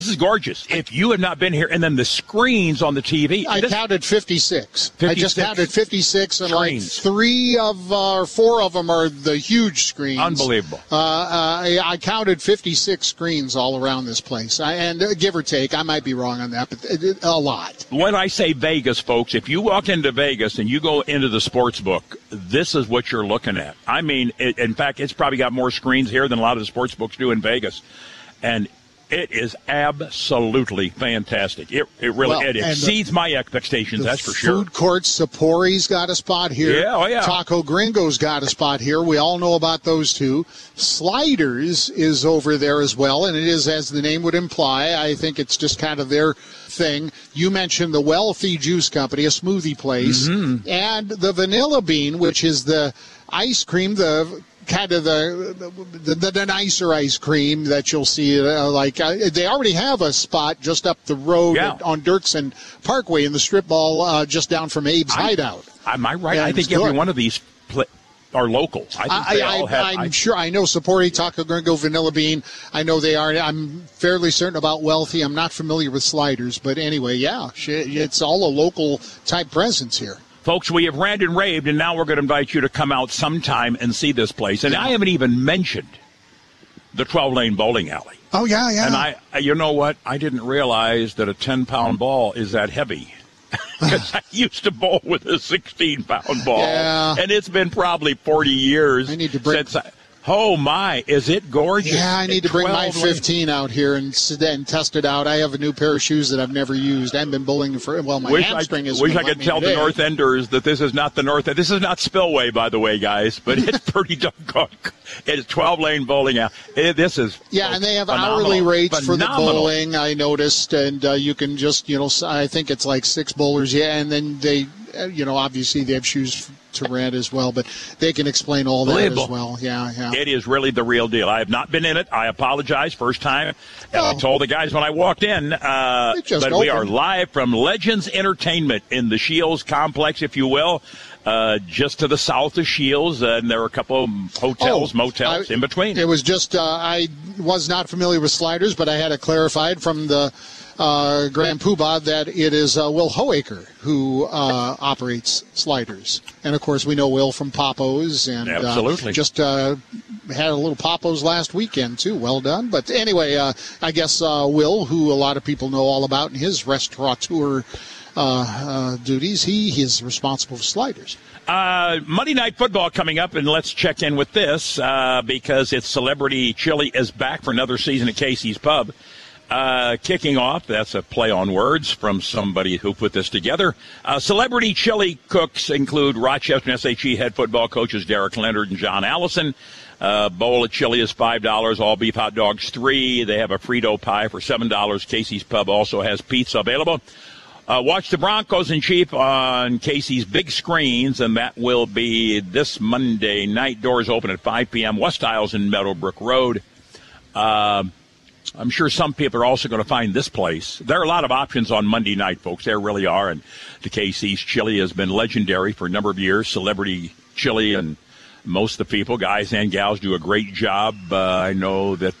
This is gorgeous. If you have not been here, and then the screens on the TV. I counted 56. I just counted 56, and screens. Like 4 of them are the huge screens. Unbelievable. I counted 56 screens all around this place. And give or take, I might be wrong on that, but a lot. When I say Vegas, folks, if you walk into Vegas and you go into the sports book, this is what you're looking at. I mean, in fact, it's probably got more screens here than a lot of the sports books do in Vegas. And it is absolutely fantastic. It really it exceeds my expectations, that's for sure. Food court, Sapori's got a spot here. Yeah. Taco Gringo's got a spot here. We all know about those two. Sliders is over there as well, and it is, as the name would imply, I think it's just kind of their thing. You mentioned the Wealthy Juice Company, a smoothie place, and the Vanilla Bean, which is the ice cream, the nicer ice cream that you'll see. They already have a spot just up the road on Dirksen Parkway in the strip mall, just down from Abe's Hideout. Am I right? I think every one of these are local. I'm sure. I know Sapori, Taco Gringo, Vanilla Bean. I know they are. I'm fairly certain about Wealthy. I'm not familiar with Sliders, but anyway, it's all a local type presence here. Folks, we have ranted and raved, and now we're going to invite you to come out sometime and see this place. And I haven't even mentioned the 12-lane bowling alley. Oh, yeah. And you know what? I didn't realize that a 10-pound ball is that heavy. Because I used to bowl with a 16-pound ball. Yeah. And it's been probably 40 years since oh, my, is it gorgeous? Yeah, I need to bring my 15 out here and test it out. I have a new pair of shoes that I've never used. I've been bowling my hamstring is. Wish I could tell the North Enders that this is not the North End. This is not Spillway, by the way, guys, but it's pretty doggone. It's 12-lane bowling out. This is and they have phenomenal. Hourly rates for the bowling, I noticed, and you can just, I think it's like 6 bowlers, and then they, obviously they have shoes to rent as well, but they can explain all that as well. Yeah. It is really the real deal. I have not been in it. I apologize. First time. And I told the guys when I walked in, but we are live from Legends Entertainment in the Shields complex, if you will, just to the south of Shields, and there are a couple of hotels, motels in between. It was just, I was not familiar with Sliders, but I had it clarified from the Grand Poobah that it is Will Hoaker who operates Sliders. And, of course, we know Will from Papo's. And absolutely. Just had a little Papo's last weekend, too. Well done. But anyway, I guess Will, who a lot of people know all about in his restaurateur duties, he is responsible for Sliders. Monday Night Football coming up, and let's check in with this because it's Celebrity Chili is back for another season at Casey's Pub. Kicking off, that's a play on words from somebody who put this together. Celebrity Chili cooks include Rochester and SHE head football coaches Derek Leonard and John Allison. Bowl of chili is $5, all beef hot dogs $3. They have a Frito pie for $7. Casey's Pub also has pizza available. Watch the Broncos and Chief on Casey's big screens, and that will be this Monday night. Doors open at 5 p.m. West Isles and Meadowbrook Road. I'm sure some people are also going to find this place. There are a lot of options on Monday night, folks. There really are. And the Casey's Chili has been legendary for a number of years. Celebrity Chili, and most of the people, guys and gals, do a great job. I know that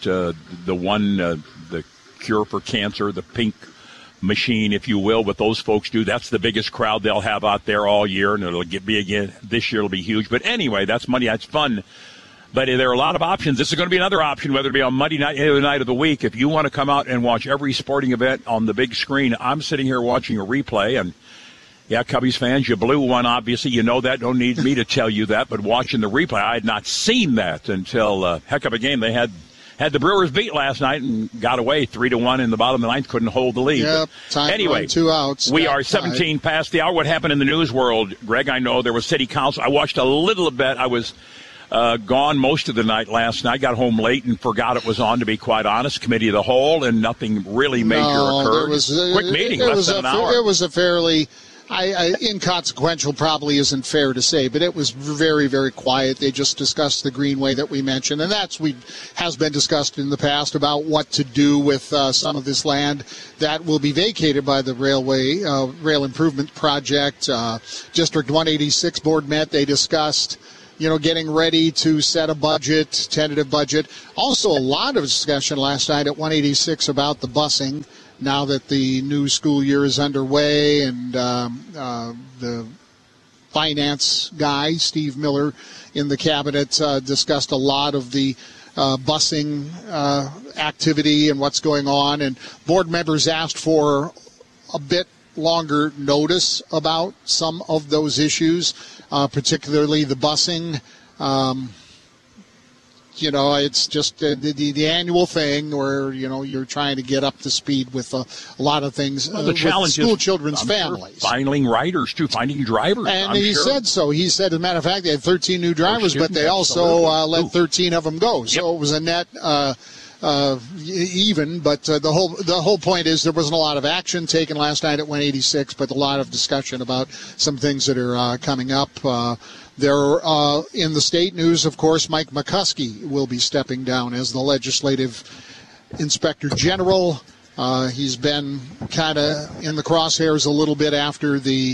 the cure for cancer, the pink machine, if you will, what those folks do, that's the biggest crowd they'll have out there all year, and it'll be again this year. It'll be huge. But anyway, that's Monday. That's fun. But there are a lot of options. This is going to be another option, whether it be on Monday night, any other night of the week. If you want to come out and watch every sporting event on the big screen, I'm sitting here watching a replay. And, yeah, Cubbies fans, you blew one, obviously. You know that. Don't need me to tell you that. But watching the replay, I had not seen that until heck of a game. They had the Brewers beat last night and got away 3-1 in the bottom of the ninth, couldn't hold the lead. Yep, anyway, 2 outs. We are 17 past the hour. What happened in the news world, Greg? I know there was city council. I watched a little bit. I was gone most of the night last night. Got home late and forgot it was on, to be quite honest. Committee of the whole, and nothing really major occurred. Quick meeting, less than an hour. It was a fairly inconsequential, probably isn't fair to say, but it was very, very quiet. They just discussed the greenway that we mentioned, and has been discussed in the past about what to do with some of this land that will be vacated by the rail improvement project. District 186 board met. They discussed getting ready to set a budget, tentative budget. Also, a lot of discussion last night at 186 about the busing now that the new school year is underway, and the finance guy, Steve Miller, in the cabinet discussed a lot of the busing activity and what's going on. And board members asked for a bit longer notice about some of those issues, particularly the busing. It's just the annual thing where, you're trying to get up to speed with a lot of things. Well, the challenge with school is, children's families. Finding riders, too, finding drivers. And he said so. He said, as a matter of fact, they had 13 new drivers, but they also let 13 of them go. So it was a net even, but the whole point is there wasn't a lot of action taken last night at 186, but a lot of discussion about some things that are coming up. There, in the state news, of course, Mike McCuskey will be stepping down as the legislative inspector general. He's been kind of in the crosshairs a little bit after the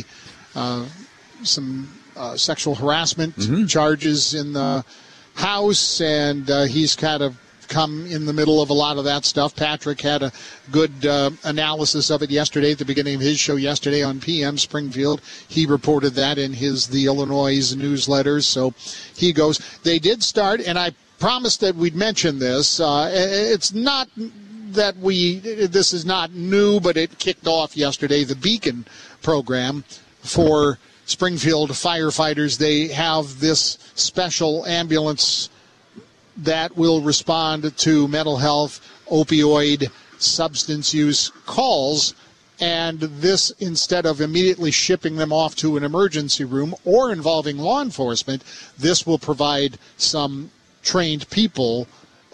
some sexual harassment charges in the House, and he's kind of come in the middle of a lot of that stuff. Patrick had a good analysis of it yesterday at the beginning of his show yesterday on PM Springfield. He reported that in the Illinois newsletters. So he goes. They did start, and I promised that we'd mention this. It's not that this is not new, but it kicked off yesterday, the Beacon program for Springfield firefighters. They have this special ambulance that will respond to mental health, opioid, substance use calls. And this, instead of immediately shipping them off to an emergency room or involving law enforcement, this will provide some trained people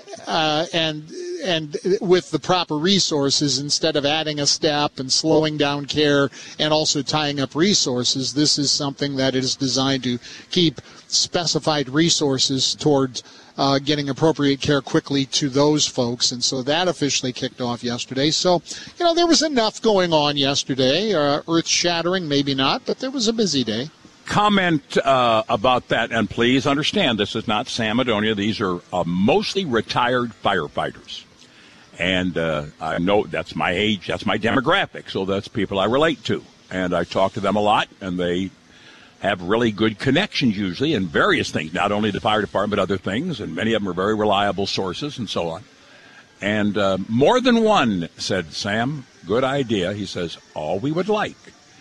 and with the proper resources, instead of adding a step and slowing down care and also tying up resources. This is something that is designed to keep specified resources towards getting appropriate care quickly to those folks. And so that officially kicked off yesterday. So, there was enough going on yesterday. Earth-shattering, maybe not, but there was a busy day. Comment about that, and please understand this is not Sam Madonia. These are mostly retired firefighters. And I know that's my age, that's my demographic, so that's people I relate to. And I talk to them a lot, and they have really good connections usually in various things, not only the fire department, but other things, and many of them are very reliable sources and so on. And more than one said, Sam, good idea. He says, all we would like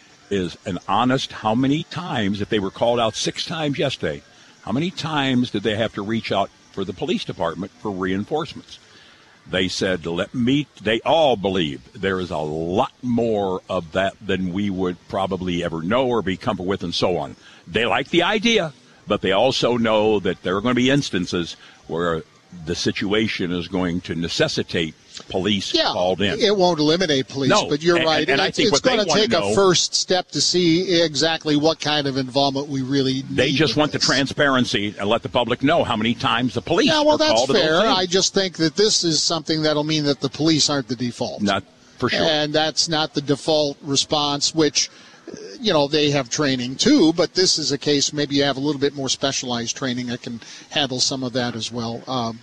is an honest how many times, if they were called out 6 times yesterday, how many times did they have to reach out for the police department for reinforcements? They said, they all believe there is a lot more of that than we would probably ever know or be comfortable with and so on. They like the idea, but they also know that there are going to be instances where the situation is going to necessitate police called in. It won't eliminate police, but you're right. And I think it's going to take a first step to see exactly what kind of involvement we really need. They just want the transparency and let the public know how many times the police are called. That's to fair. those things. I just think that this is something that'll mean that the police aren't the default. Not for sure. And that's not the default response, which, they have training too, but this is a case maybe you have a little bit more specialized training that can handle some of that as well.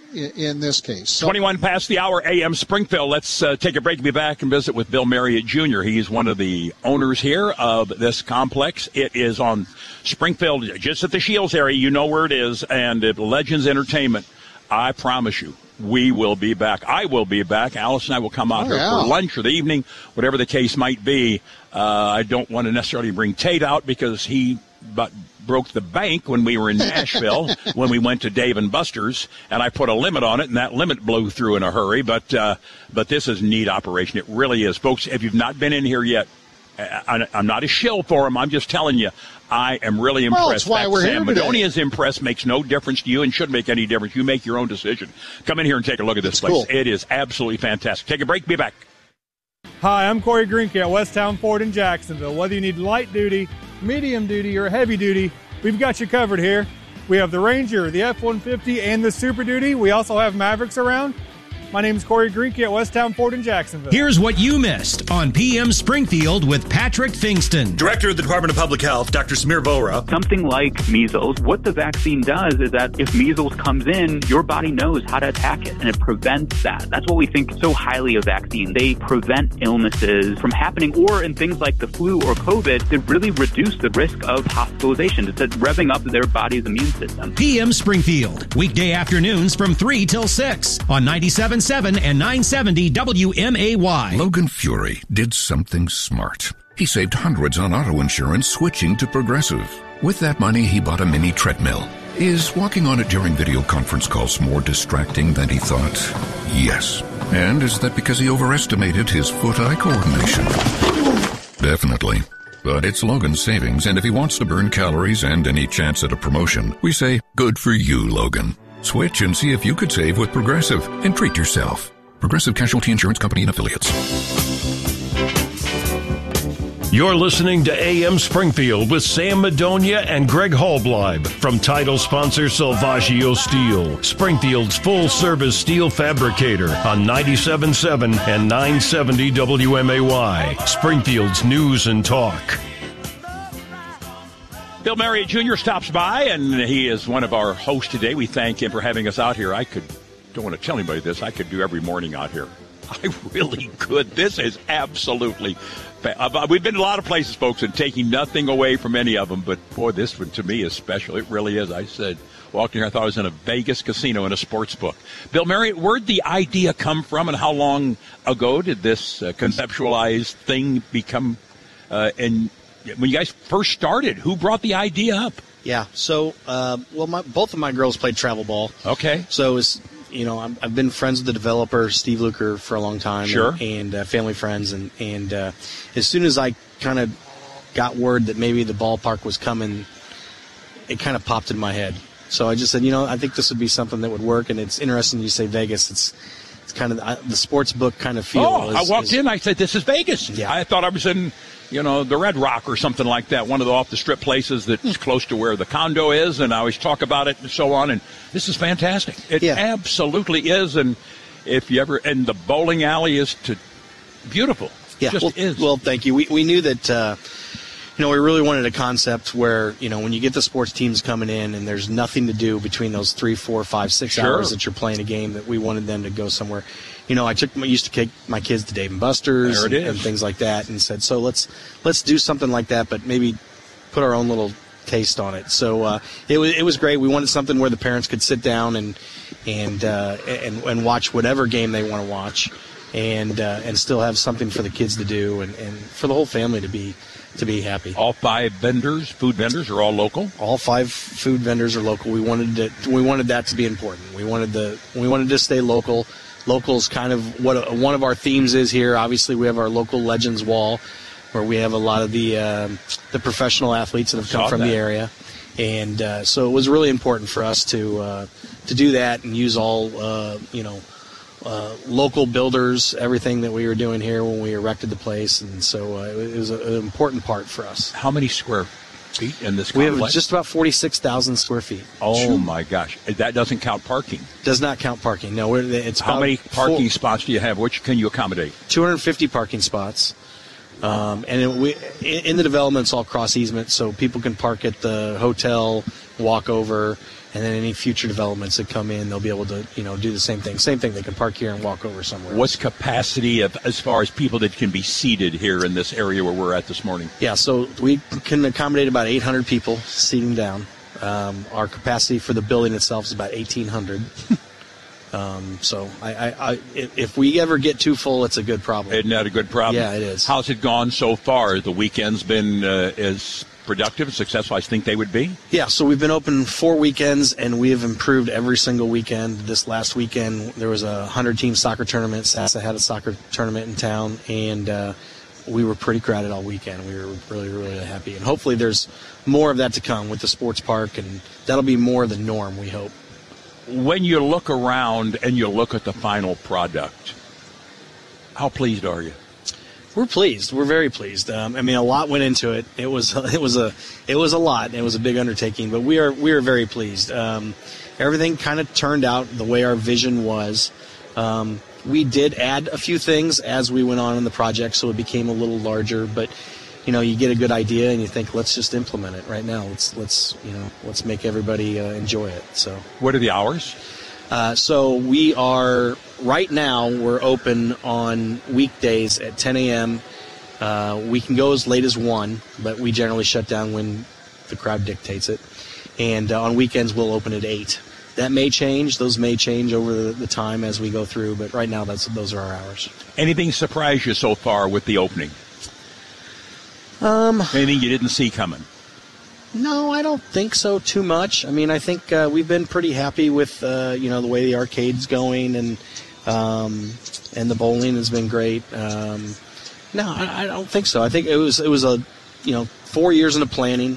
In this case. So, 21 past the hour, AM Springfield. Let's take a break and be back and visit with Bill Marriott Jr. He's one of the owners here of this complex. It is on Springfield, just at the Shields area. You know where it is. And at Legends Entertainment, I promise you, we will be back. I will be back. Alice and I will come out here for lunch or the evening, whatever the case might be. I don't want to necessarily bring Tate out because he broke the bank when we were in Nashville when we went to Dave & Buster's, and I put a limit on it, and that limit blew through in a hurry. But this is a neat operation. It really is. Folks, if you've not been in here yet, I'm not a shill for him. I'm just telling you, I am really impressed. Well, that's why we're here today. Madonia is impressed. Makes no difference to you and shouldn't make any difference. You make your own decision. Come in here and take a look at this place. Cool. It is absolutely fantastic. Take a break. Be back. Hi, I'm Corey Greenke at Westtown Ford in Jacksonville. Whether you need light duty, medium duty, or heavy duty, we've got you covered here. We have the Ranger, the F-150, and the Super Duty. We also have Mavericks around. My name is Corey Greenkey at Westtown Ford in Jacksonville. Here's what you missed on PM Springfield with Patrick Fingston. Director of the Department of Public Health, Dr. Samir Vohra. Something like measles, what the vaccine does is that if measles comes in, your body knows how to attack it, and it prevents that. That's what we think so highly of vaccines. They prevent illnesses from happening, or in things like the flu or COVID, they really reduce the risk of hospitalization. It's revving up their body's immune system. PM Springfield, weekday afternoons from 3 till 6 on 97.7 and 970 WMAY. Logan Fury did something smart. He saved hundreds on auto insurance switching to Progressive. With that money, he bought a mini treadmill. Is walking on it during video conference calls more distracting than he thought? Yes. And is that because he overestimated his foot-eye coordination? Definitely. But it's Logan's savings, and if he wants to burn calories and any chance at a promotion, we say, good for you, Logan. Switch and see if you could save with Progressive and treat yourself. Progressive Casualty Insurance Company and Affiliates. You're listening to AM Springfield with Sam Madonia and Greg Hallbleib from title sponsor Salvaggio Steel, Springfield's full-service steel fabricator on 97.7 and 970 WMAY, Springfield's News and Talk. Bill Marriott Jr. stops by, and he is one of our hosts today. We thank him for having us out here. Don't want to tell anybody this, I could do every morning out here. I really could. This is absolutely... We've been to a lot of places, folks, and taking nothing away from any of them, but, boy, this one to me is special. It really is. I said, walking here, I thought I was in a Vegas casino in a sports book. Bill Marriott, where'd the idea come from, and how long ago did this conceptualized thing become, and when you guys first started, who brought the idea up? Yeah, so, both of my girls played travel ball. Okay. So, I've been friends with the developer, Steve Luker, for a long time. Sure. And family friends. And as soon as I kind of got word that maybe the ballpark was coming, it kind of popped in my head. So I just said, I think this would be something that would work. And it's interesting you say Vegas. It's kind of the sports book kind of feel. I walked in, I said, this is Vegas. Yeah. I thought I was in, the Red Rock or something like that, one of the off-the-strip places that's close to where the condo is, and I always talk about it and so on, and this is fantastic. It absolutely is, and if you ever, and the bowling alley is beautiful. Yeah, It just is. Well, thank you. We knew that, we really wanted a concept where, when you get the sports teams coming in and there's nothing to do between those 3, 4, 5, 6 hours that you're playing a game, that we wanted them to go somewhere. I used to take my kids to Dave & Buster's and things like that, and said, so let's do something like that, but maybe put our own little taste on it. So it was great. We wanted something where the parents could sit down and watch whatever game they want to watch, and still have something for the kids to do, and for the whole family to be happy. All 5 food vendors are all local? All 5 food vendors are local. We wanted that to be important. We wanted to stay local. Local is kind of what one of our themes is here. Obviously, we have our local Legends Wall, where we have a lot of the professional athletes that have come from the area, and so it was really important for us to do that and use all local builders, everything that we were doing here when we erected the place, and so it was an important part for us. How many square feet in this complex? We have just about 46,000 square feet. Oh, my gosh. That doesn't count parking. Does not count parking. No, it's how many parking spots do you have? Which can you accommodate? 250 parking spots. And in the development, it's all cross easement, so people can park at the hotel, walk over, and then any future developments that come in, they'll be able to, do the same thing. Same thing, they can park here and walk over somewhere. What's capacity as far as people that can be seated here in this area where we're at this morning? Yeah, so we can accommodate about 800 people seating down. Our capacity for the building itself is about 1,800. So if we ever get too full, it's a good problem. Isn't that a good problem? Yeah, it is. How's it gone so far? The weekend's been as productive and successful as I think they would be? Yeah, so we've been open 4 weekends, and we have improved every single weekend. This last weekend, there was a 100-team soccer tournament. SASA had a soccer tournament in town, and we were pretty crowded all weekend. We were really, really happy. And hopefully there's more of that to come with the sports park, and that'll be more the norm, we hope. When you look around and you look at the final product, how pleased are you? We're pleased. We're very pleased. A lot went into it. It was a lot. It was a big undertaking, but we are very pleased. Everything kind of turned out the way our vision was. We did add a few things as we went on in the project, so it became a little larger. But you get a good idea and you think, let's just implement it right now. Let's make everybody enjoy it. So, what are the hours? So we are right now. We're open on weekdays at 10 a.m. We can go as late as 1, but we generally shut down when the crowd dictates it. And on weekends, we'll open at 8. That may change. Those may change over the time as we go through, but right now those are our hours. Anything surprise you so far with the opening? Anything you didn't see coming? No, I don't think so too much. I mean, I think we've been pretty happy with the way the arcade's going, and the bowling has been great. No, I don't think so. I think it was 4 years into planning.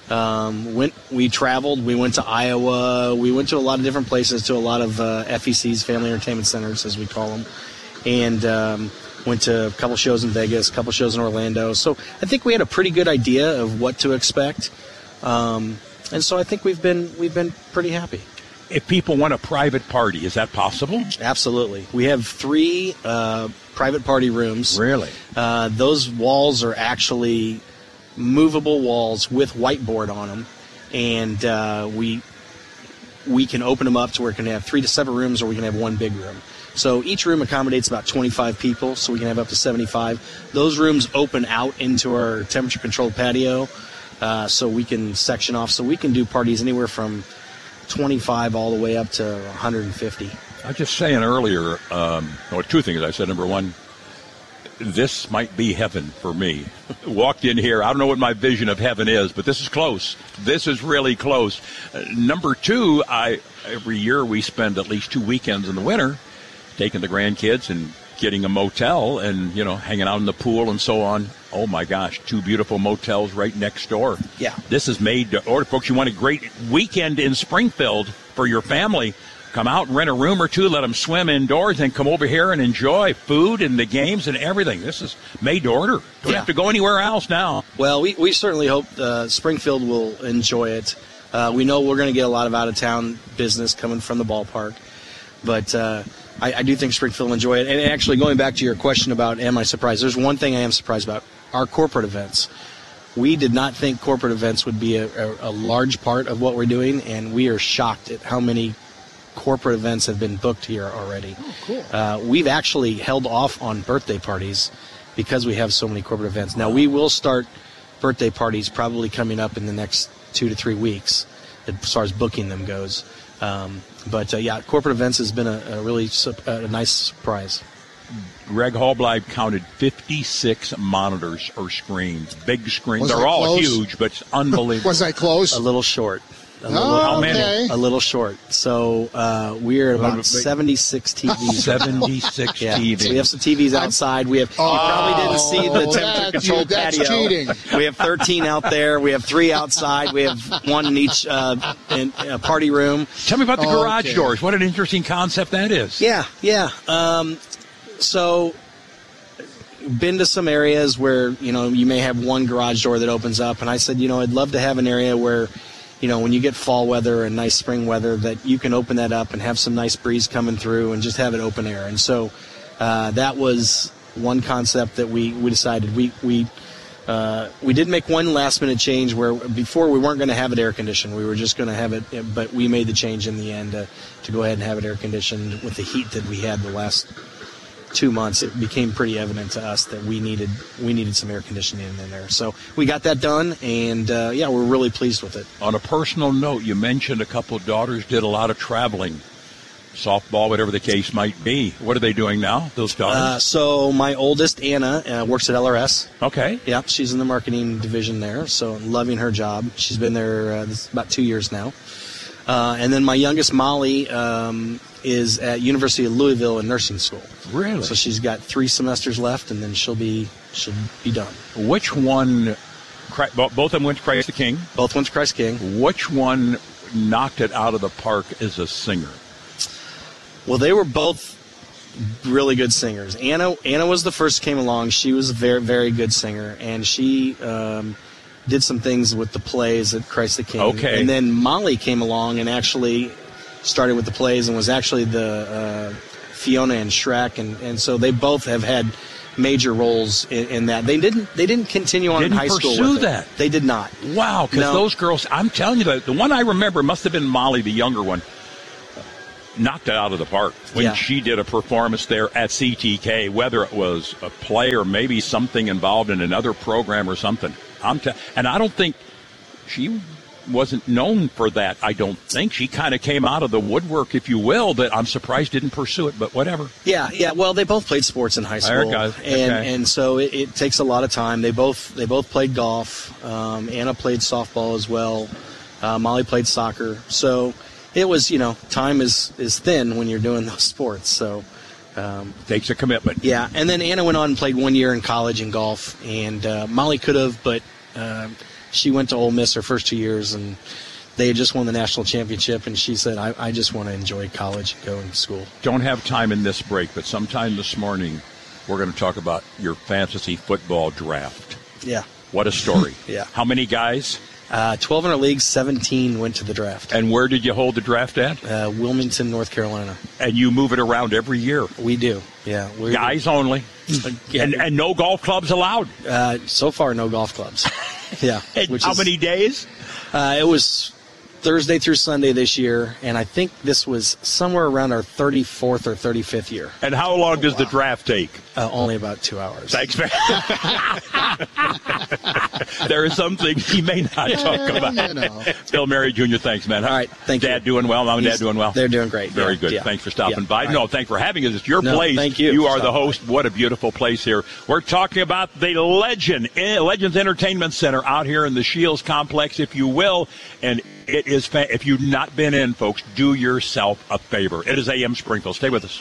We traveled. We went to Iowa. We went to a lot of different places, to a lot of FECs, Family Entertainment Centers, as we call them, and went to a couple shows in Vegas, a couple shows in Orlando. So I think we had a pretty good idea of what to expect, and so I think we've been pretty happy. If people want a private party, is that possible? Absolutely. We have 3 private party rooms. Really? Those walls are actually movable walls with whiteboard on them, and we can open them up to where we can have 3 to 7 rooms, or we can have 1 big room. So each room accommodates about 25 people, so we can have up to 75. Those rooms open out into our temperature-controlled patio, so we can section off. So we can do parties anywhere from 25 all the way up to 150. I was just saying earlier, 2 things I said. Number one, this might be heaven for me. Walked in here, I don't know what my vision of heaven is, but this is close. This is really close. Number 2, every year we spend at least 2 weekends in the winter taking the grandkids and getting a motel and, hanging out in the pool and so on. Oh, my gosh, 2 beautiful motels right next door. Yeah. This is made to order. Folks, you want a great weekend in Springfield for your family. Come out and rent a room or 2, let them swim indoors, and come over here and enjoy food and the games and everything. This is made to order. Don't have to go anywhere else now. Well, we certainly hope Springfield will enjoy it. We know we're going to get a lot of out-of-town business coming from the ballpark. But I do think Springfield will enjoy it. And actually, going back to your question about am I surprised, there's one thing I am surprised about. Our corporate events. We did not think corporate events would be a large part of what we're doing, and we are shocked at how many corporate events have been booked here already. Oh, cool. We've actually held off on birthday parties because we have so many corporate events. Now, we will start birthday parties probably coming up in the next 2 to 3 weeks as far as booking them goes. But corporate events has been a really nice surprise. Greg Hallbleib counted 56 monitors or screens, big screens. They're all close? Huge, but it's unbelievable. Was I close? A little short. How many? A little short. So we're about 76 TVs. 76 TVs. So we have some TVs outside. We have. You probably didn't see the temperature-controlled patio. That's cheating. We have 13 out there. We have 3 outside. We have 1 in each party room. Tell me about the garage doors. What an interesting concept that is. Yeah. So, been to some areas where, you may have 1 garage door that opens up, and I said, I'd love to have an area where, when you get fall weather and nice spring weather, that you can open that up and have some nice breeze coming through and just have it open air. And so that was one concept that we decided. We did make one last-minute change where before we weren't going to have it air-conditioned. We were just going to have it, but we made the change in the end to go ahead and have it air-conditioned with the heat that we had the last 2 months. It became pretty evident to us that we needed some air conditioning in there. So we got that done, and we're really pleased with it. On a personal note, you mentioned a couple of daughters did a lot of traveling, softball, whatever the case might be. What are they doing now, those daughters? So my oldest, Anna, works at LRS. Okay. Yep, she's in the marketing division there, so loving her job. She's been there about 2 years now. And then my youngest, Molly, is at University of Louisville in nursing school. Really? So she's got 3 semesters left, and then she'll be done. Which one? Both of them went to Christ the King. Both went to Christ King. Which one knocked it out of the park as a singer? Well, they were both really good singers. Anna was the first came along. She was a very, very good singer, and she did some things with the plays at Christ the King. Okay. And then Molly came along and actually started with the plays and was actually the Fiona and Shrek, and so they both have had major roles in that. They didn't continue on in high school. Didn't pursue with that. They did not. Wow, because those girls, I'm telling you, the one I remember must have been Molly, the younger one, knocked it out of the park when she did a performance there at CTK, whether it was a play or maybe something involved in another program or something. And I don't think she wasn't known for that. I don't think she kind of came out of the woodwork, if you will, that I'm surprised didn't pursue it, but whatever. Yeah. Well, they both played sports in high school, and so it takes a lot of time. They both played golf. Anna played softball as well. Molly played soccer. So it was, time is thin when you're doing those sports. So takes a commitment. Yeah, and then Anna went on and played 1 year in college in golf, and Molly could have, but she went to Ole Miss her first 2 years, and they had just won the national championship, and she said, I just want to enjoy college and go to school. Don't have time in this break, but sometime this morning we're going to talk about your fantasy football draft. Yeah. What a story. Yeah. How many guys? 12 in our league, 17 went to the draft. And where did you hold the draft at? Wilmington, North Carolina. And you move it around every year? We do, yeah. Guys only? And no golf clubs allowed? So far, no golf clubs. Yeah. How many days? It was Thursday through Sunday this year, and I think this was somewhere around our 34th or 35th year. And how long does the draft take? Only about 2 hours. Thanks, man. There are some things he may not talk about. Bill Murray Jr., thanks, man. All right, thank you. Dad doing well? Mom and Dad doing well? They're doing great. Very good. Yeah. Thanks for stopping by. Right. No, thanks for having us. It's your place. Thank you. You are the host. What a beautiful place here. We're talking about the Legends Entertainment Center out here in the Shields Complex, if you will. And it is, if you've not been in, folks, do yourself a favor. It is AM Springfield. Stay with us.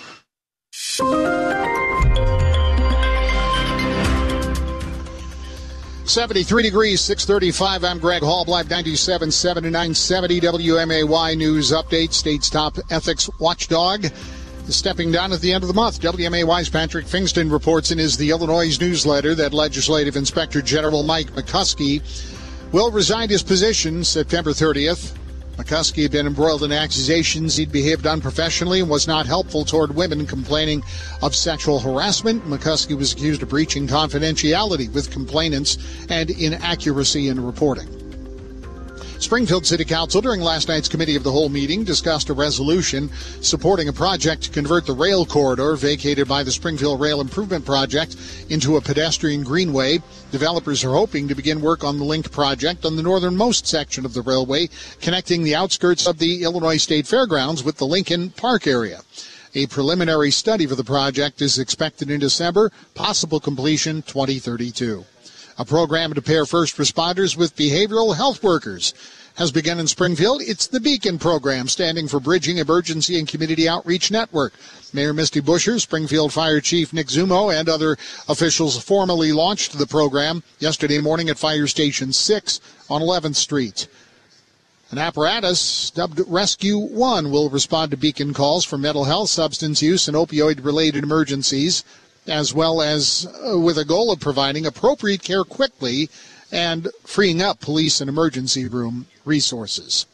73 degrees, 635. I'm Greg Hall, Live 97.7 and 970 WMAY News Update. State's top ethics watchdog is stepping down at the end of the month. WMAY's Patrick Fingston reports in his The Illinois newsletter that Legislative Inspector General Mike McCuskey will resign his position September 30th. McCuskey had been embroiled in accusations he'd behaved unprofessionally and was not helpful toward women complaining of sexual harassment. McCuskey was accused of breaching confidentiality with complainants and inaccuracy in reporting. Springfield City Council, during last night's Committee of the Whole meeting, discussed a resolution supporting a project to convert the rail corridor vacated by the Springfield Rail Improvement Project into a pedestrian greenway. Developers are hoping to begin work on the Link project on the northernmost section of the railway, connecting the outskirts of the Illinois State Fairgrounds with the Lincoln Park area. A preliminary study for the project is expected in December, possible completion 2032. A program to pair first responders with behavioral health workers has begun in Springfield. It's the Beacon program, standing for Bridging Emergency and Community Outreach Network. Mayor Misty Buscher, Springfield Fire Chief Nick Zumo, and other officials formally launched the program yesterday morning at Fire Station 6 on 11th Street. An apparatus dubbed Rescue One will respond to Beacon calls for mental health, substance use, and opioid-related emergencies, as well as with a goal of providing appropriate care quickly and freeing up police and emergency room resources.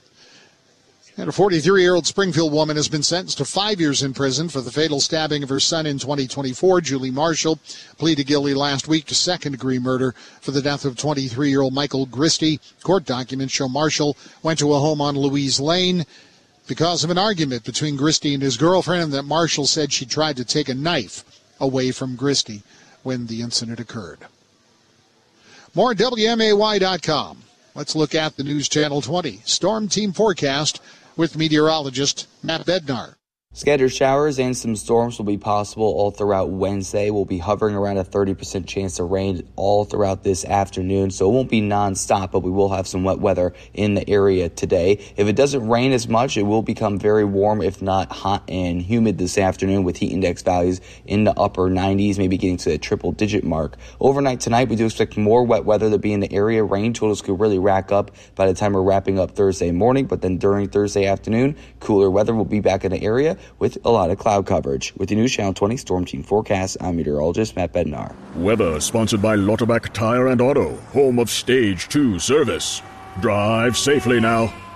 And a 43-year-old Springfield woman has been sentenced to 5 years in prison for the fatal stabbing of her son in 2024. Julie Marshall pleaded guilty last week to second-degree murder for the death of 23-year-old Michael Gristy. Court documents show Marshall went to a home on Louise Lane because of an argument between Gristy and his girlfriend, and that Marshall said she tried to take a knife away from Gristy when the incident occurred. More at WMAY.com. Let's look at the News Channel 20 Storm Team Forecast with meteorologist Matt Bednar. Scattered showers and some storms will be possible all throughout Wednesday. We'll be hovering around a 30% chance of rain all throughout this afternoon, so it won't be nonstop, but we will have some wet weather in the area today. If it doesn't rain as much, it will become very warm, if not hot and humid this afternoon, with heat index values in the upper 90s, maybe getting to the triple-digit mark. Overnight tonight, we do expect more wet weather to be in the area. Rain totals could really rack up by the time we're wrapping up Thursday morning, but then during Thursday afternoon, cooler weather will be back in the area with a lot of cloud coverage. With the News Channel 20 Storm Team Forecast, I'm meteorologist Matt Bednar. Weather sponsored by Lauterbach Tire and Auto, home of Stage 2 service. Drive safely now.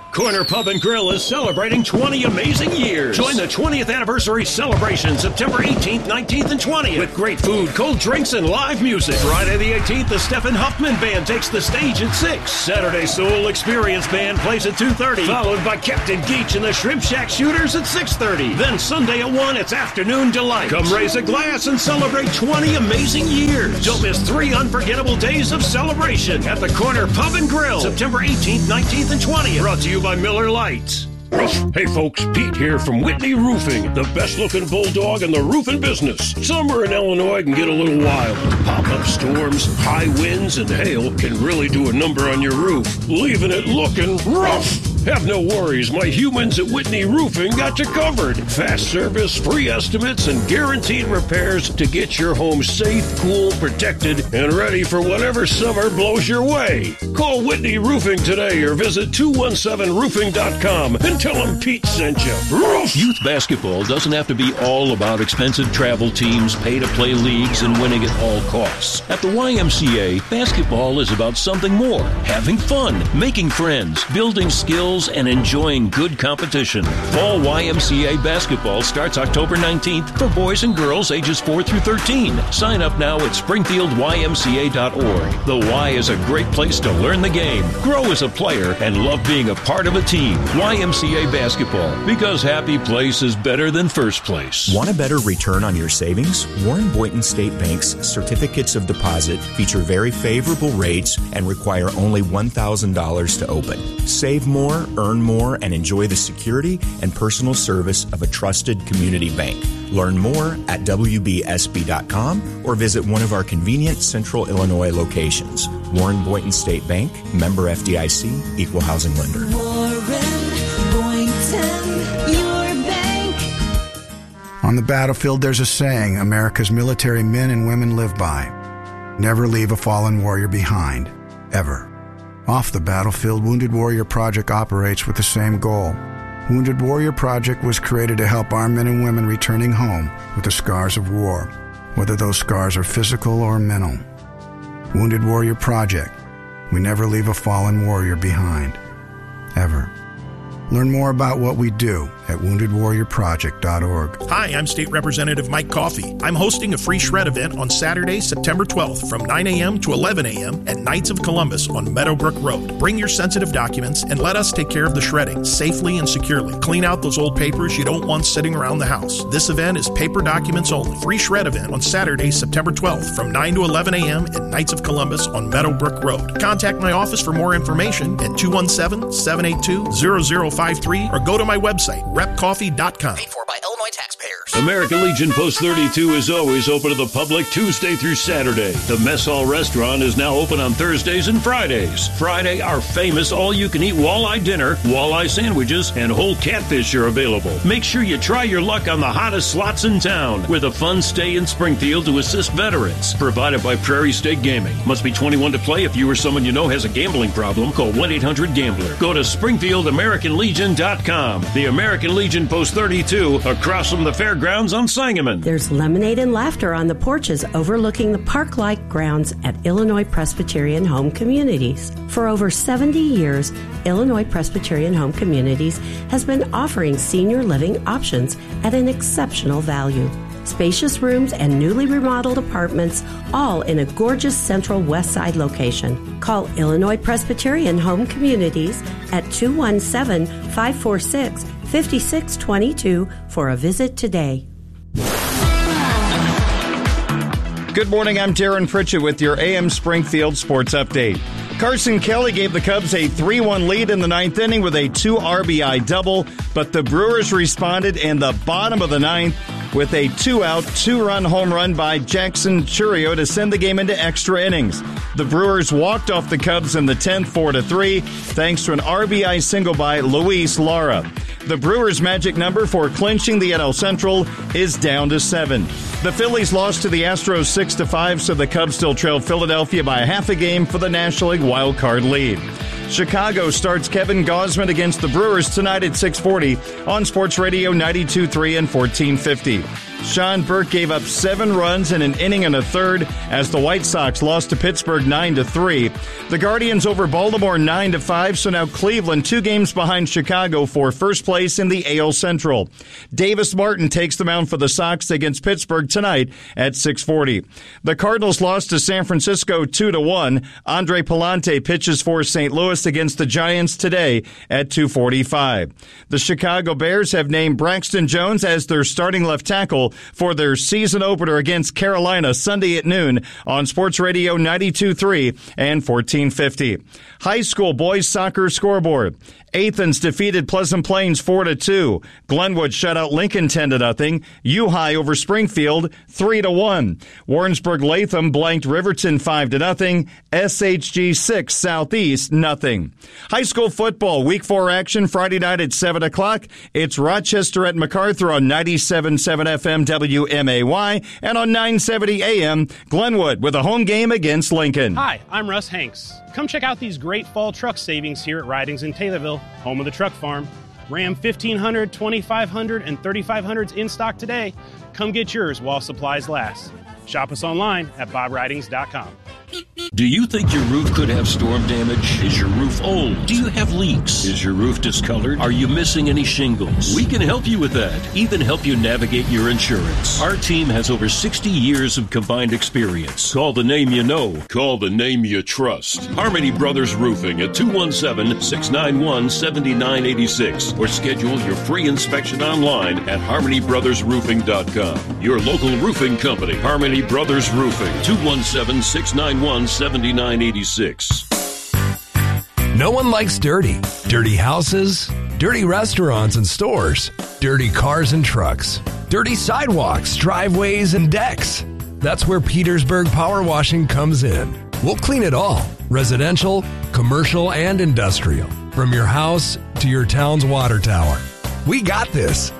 Corner Pub and Grill is celebrating 20 amazing years. Join the 20th anniversary celebration September 18th, 19th, and 20th with great food, cold drinks, and live music. Friday the 18th, the Stephen Huffman Band takes the stage at 6. Saturday, Soul Experience Band plays at 2:30, followed by Captain Geach and the Shrimp Shack Shooters at 6:30. Then Sunday at 1, it's Afternoon Delight. Come raise a glass and celebrate 20 amazing years. Don't miss 3 unforgettable days of celebration at the Corner Pub and Grill, September 18th, 19th, and 20th. Brought to you by Miller Lite. Hey folks, Pete here from Whitney Roofing, the best looking bulldog in the roofing business. Summer in Illinois can get a little wild. Pop-up storms, high winds, and hail can really do a number on your roof, leaving it looking rough. Have no worries, my humans at Whitney Roofing got you covered. Fast service, free estimates, and guaranteed repairs to get your home safe, cool, protected, and ready for whatever summer blows your way. Call Whitney Roofing today or visit 217roofing.com and tell them Pete sent you. Roof! Youth basketball doesn't have to be all about expensive travel teams, pay-to-play leagues, and winning at all costs. At the YMCA, basketball is about something more. Having fun, making friends, building skills, and enjoying good competition. Fall YMCA basketball starts October 19th for boys and girls ages 4 through 13. Sign up now at springfieldymca.org. The Y is a great place to learn the game, grow as a player, and love being a part of a team. YMCA basketball, because happy place is better than first place. Want a better return on your savings? Warren Boynton State Bank's certificates of deposit feature very favorable rates and require only $1,000 to open. Save more, earn more, and enjoy the security and personal service of a trusted community bank. Learn more at WBSB.com or visit one of our convenient Central Illinois locations. Warren Boynton State Bank, member FDIC, equal housing lender. Warren Boynton, your bank. On the battlefield, there's a saying America's military men and women live by. Never leave a fallen warrior behind, ever. Off the battlefield, Wounded Warrior Project operates with the same goal. Wounded Warrior Project was created to help our men and women returning home with the scars of war, whether those scars are physical or mental. Wounded Warrior Project. We never leave a fallen warrior behind, ever. Learn more about what we do at woundedwarriorproject.org. Hi, I'm State Representative Mike Coffey. I'm hosting a free shred event on Saturday, September 12th from 9 a.m. to 11 a.m. at Knights of Columbus on Meadowbrook Road. Bring your sensitive documents and let us take care of the shredding safely and securely. Clean out those old papers you don't want sitting around the house. This event is paper documents only. Free shred event on Saturday, September 12th from 9 to 11 a.m. at Knights of Columbus on Meadowbrook Road. Contact my office for more information at 217-782-0053 or go to my website, repcoffee.com. Paid for by Illinois taxpayers. American Legion Post 32 is always open to the public Tuesday through Saturday. The Mess Hall Restaurant is now open on Thursdays and Fridays. Friday, our famous all-you-can-eat walleye dinner, walleye sandwiches, and whole catfish are available. Make sure you try your luck on the hottest slots in town with a fun stay in Springfield to assist veterans. Provided by Prairie State Gaming. Must be 21 to play. If you or someone you know has a gambling problem, call 1-800-GAMBLER. Go to SpringfieldAmericanLegion.com. The American Legion Post 32 across from the fairgrounds on Sangamon. There's lemonade and laughter on the porches overlooking the park-like grounds at Illinois Presbyterian Home Communities. For over 70 years, Illinois Presbyterian Home Communities has been offering senior living options at an exceptional value. Spacious rooms and newly remodeled apartments, all in a gorgeous central west side location. Call Illinois Presbyterian Home Communities at 217-546-5622 for a visit today. Good morning, I'm Darren Pritchett with your AM Springfield Sports Update. Carson Kelly gave the Cubs a 3-1 lead in the ninth inning with a 2 RBI double, but the Brewers responded in the bottom of the ninth with a 2-out, 2-run home run by Jackson Chourio to send the game into extra innings. The Brewers walked off the Cubs in the 10th 4-3 thanks to an RBI single by Luis Lara. The Brewers' magic number for clinching the NL Central is down to 7. The Phillies lost to the Astros 6-5, so the Cubs still trail Philadelphia by half a game for the National League wild card lead. Chicago starts Kevin Gausman against the Brewers tonight at 6:40 on Sports Radio 92.3 and 1450. Sean Burke gave up 7 runs in an inning and a third as the White Sox lost to Pittsburgh 9-3. The Guardians over Baltimore 9-5, so now Cleveland 2 games behind Chicago for first place in the AL Central. Davis Martin takes the mound for the Sox against Pittsburgh tonight at 6:40. The Cardinals lost to San Francisco 2-1. Andre Pallante pitches for St. Louis against the Giants today at 2:45. The Chicago Bears have named Braxton Jones as their starting left tackle for their season opener against Carolina Sunday at noon on Sports Radio 92.3 and 1450. High school boys soccer scoreboard. Athens defeated Pleasant Plains 4-2. Glenwood shut out Lincoln 10-0. U-High over Springfield 3-1. Warrensburg Latham blanked Riverton 5-0. SHG 6 Southeast 0. High school football week 4 action Friday night at 7 o'clock. It's Rochester at MacArthur on 97.7 FM WMAY and on 970 AM Glenwood with a home game against Lincoln. Hi, I'm Russ Hanks. Come check out these great fall truck savings here at Ridings in Taylorville, home of the truck farm. Ram 1500, 2500, and 3500s in stock today. Come get yours while supplies last. Shop us online at bobridings.com. Do you think your roof could have storm damage? Is your roof old? Do you have leaks? Is your roof discolored? Are you missing any shingles? We can help you with that. Even help you navigate your insurance. Our team has over 60 years of combined experience. Call the name you know. Call the name you trust. Harmony Brothers Roofing at 217-691-7986 or schedule your free inspection online at harmonybrothersroofing.com. Your local roofing company, Harmony Brothers Roofing, 217-691-7986. No one likes dirty. Dirty houses, dirty restaurants and stores, dirty cars and trucks, dirty sidewalks, driveways, and decks. That's where Petersburg Power Washing comes in. We'll clean it all, residential, commercial, and industrial, from your house to your town's water tower. We got this.